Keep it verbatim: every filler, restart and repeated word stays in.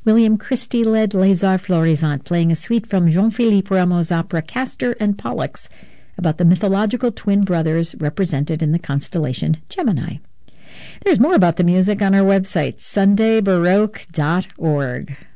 William Christie led Les Arts Florissants, playing a suite from Jean-Philippe Rameau's opera Castor and Pollux, about the mythological twin brothers represented in the constellation Gemini. There's more about the music on our website, sunday baroque dot org.